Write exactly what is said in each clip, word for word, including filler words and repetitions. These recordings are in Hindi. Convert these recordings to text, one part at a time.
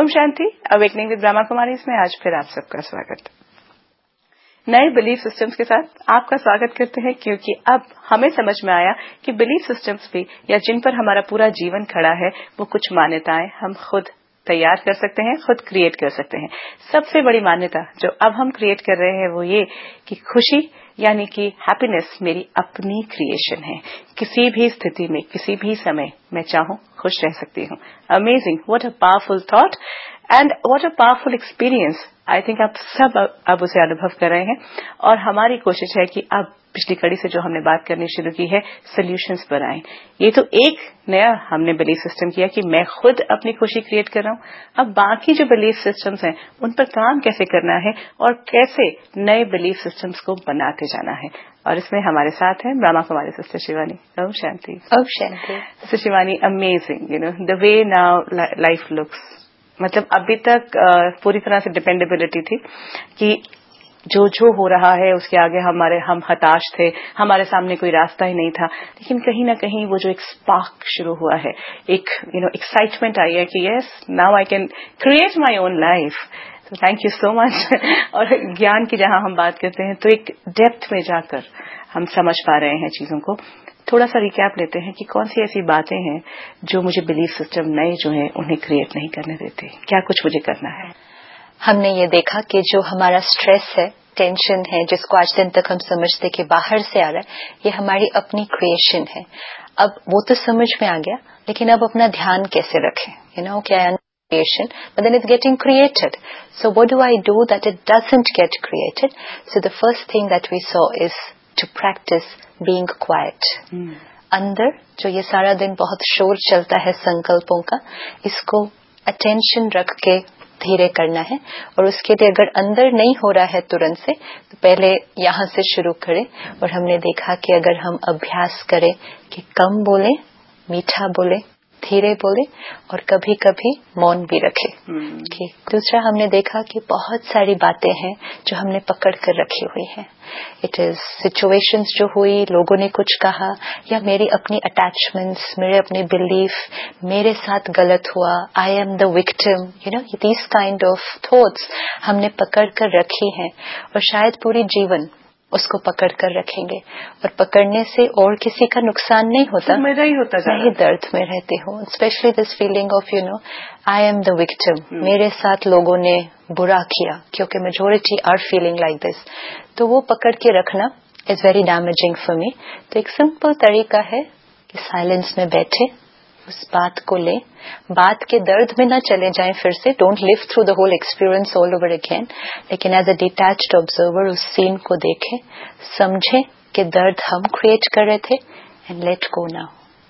ओम शांति। अवेकनिंग विद ब्रह्मा कुमारी इसमें आज फिर आप सबका स्वागत। नए बिलीफ सिस्टम्स के साथ आपका स्वागत करते हैं, क्योंकि अब हमें समझ में आया कि बिलीफ सिस्टम्स भी या जिन पर हमारा पूरा जीवन खड़ा है वो कुछ मान्यताएं हम खुद तैयार कर सकते हैं, खुद क्रिएट कर सकते हैं। सबसे बड़ी मान्यता जो अब हम क्रिएट कर रहे हैं वो ये कि खुशी यानी कि हैप्पीनेस मेरी अपनी क्रिएशन है। किसी भी स्थिति में, किसी भी समय मैं चाहूं खुश रह सकती हूं। Amazing, what a powerful thought and what a powerful experience. I think आप सब अब उसे अनुभव कर रहे हैं और हमारी कोशिश है कि अब पिछली कड़ी से जो हमने बात करनी शुरू की है, सोल्यूशंस पर आए। ये तो एक नया हमने बिलीफ सिस्टम किया कि मैं खुद अपनी खुशी क्रिएट कर रहा हूं। अब बाकी जो बिलीफ सिस्टम्स हैं उन पर काम कैसे करना है और कैसे नए बिलीफ सिस्टम्स को बनाते जाना है। और इसमें हमारे साथ हैं Brahma Kumari sister Shivani. Om Shanti. Om Shanti. Sister Shivani, amazing, you know the way now life looks. मतलब अभी तक uh, पूरी तरह से डिपेंडेबिलिटी थी कि जो जो हो रहा है उसके आगे हमारे हम हताश थे, हमारे सामने कोई रास्ता ही नहीं था। लेकिन कहीं ना कहीं वो जो एक स्पार्क शुरू हुआ है, एक यू नो एक्साइटमेंट आई है कि yes now I can create my own life. तो थैंक यू सो मच। और ज्ञान की जहां हम बात करते हैं तो एक डेप्थ में जाकर हम समझ पा रहे हैं चीजों को। थोड़ा सा रिकैप लेते हैं कि कौन सी ऐसी बातें हैं जो मुझे बिलीफ सिस्टम नए जो है उन्हें क्रिएट नहीं करने देते। क्या कुछ मुझे करना है। हमने ये देखा कि जो हमारा स्ट्रेस है, टेंशन है, जिसको आज दिन तक हम समझते कि बाहर से आ रहा है, ये हमारी अपनी क्रिएशन है। अब वो तो समझ में आ गया, लेकिन अब अपना ध्यान कैसे रखें। यू नो क्या creation, but then it's getting created. So what do I do that it doesn't get created? So the first thing that we saw is to practice being quiet. Hmm. अंदर जो ये सारा दिन बहुत शोर चलता है संकल्पों का, इसको अटेंशन रख के धीरे करना है। और उसके लिए अगर अंदर नहीं हो रहा है तुरंत से, तो पहले यहाँ से शुरू करें। और हमने देखा कि अगर हम अभ्यास करें कि कम बोले, मीठा बोले, धीरे बोले और कभी कभी मौन भी रखे। hmm. दूसरा हमने देखा कि बहुत सारी बातें हैं जो हमने पकड़ कर रखी हुई हैं। इट इज सिचुएशंस जो हुई, लोगों ने कुछ कहा, या मेरी अपनी अटैचमेंट्स, मेरे अपने बिलीफ, मेरे साथ गलत हुआ, I am the victim, you know this kind of thoughts हमने पकड़ कर रखी हैं। और शायद पूरी जीवन उसको पकड़ कर रखेंगे और पकड़ने से और किसी का नुकसान नहीं होता, मेरा ही होता मैं ही दर्द में रहती हूँ। Specially this feeling of you know I am the victim, मेरे साथ लोगों ने बुरा किया, क्योंकि majority are feeling like this. तो वो पकड़ के रखना is very damaging for me. तो एक सिंपल तरीका है कि साइलेंस में बैठे, उस बात को ले, बात के दर्द में ना चले जाएं फिर से। Don't live through the whole experience all over again, लेकिन एज अ डिटैच्ड ऑब्जर्वर उस सीन को देखें, समझें कि दर्द हम क्रिएट कर रहे थे एंड लेट गो नाउ।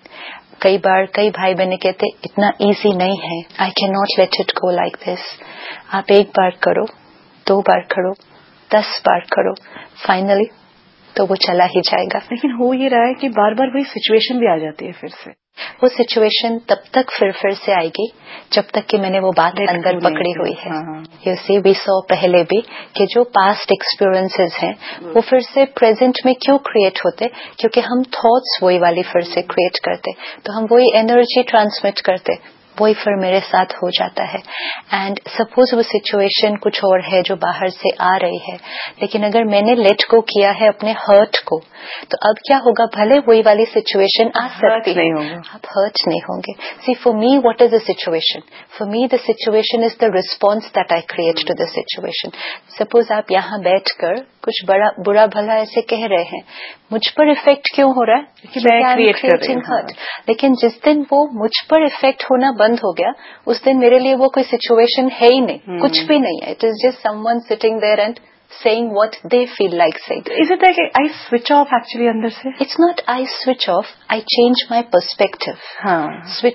कई बार कई भाई बहने कहते इतना इजी नहीं है, I can not let it go like this. आप एक बार करो, दो बार करो, दस बार करो, फाइनली तो वो चला ही जाएगा। लेकिन हो ये रहा है कि बार बार वही सिचुएशन भी आ जाती है फिर से। वो सिचुएशन तब तक फिर फिर से आएगी जब तक कि मैंने वो बात अंदर पकड़ी हुई है। यू सी वी सॉ पहले भी कि जो पास्ट एक्सपीरियंसेस हैं वो फिर से प्रेजेंट में क्यों क्रिएट होते, क्योंकि हम थॉट्स वही वाली फिर से क्रिएट करते, तो हम वही एनर्जी ट्रांसमिट करते, वही फिर मेरे साथ हो जाता है। एंड सपोज वो सिचुएशन कुछ और है जो बाहर से आ रही है, लेकिन अगर मैंने लेट गो किया है अपने हर्ट को, तो अब क्या होगा, भले वही वाली सिचुएशन आ सकती है, आप हर्ट नहीं होंगे। सी for me what is the situation, for me the situation is the response that I create to the situation. Suppose आप यहाँ बैठकर कुछ बड़ा बुरा भला ऐसे कह रहे हैं, मुझ पर इफेक्ट क्यों हो रहा है, क्रिएटिंग हर्ट। लेकिन जिस दिन वो मुझ पर इफेक्ट होना बंद हो गया, उस दिन मेरे लिए वो कोई सिचुएशन है ही नहीं, hmm. कुछ भी नहीं है। It is just someone sitting there and saying what they feel like saying. Is it like I switch off actually अंदर से? It's not I switch off, I change my perspective. हाँ. Switch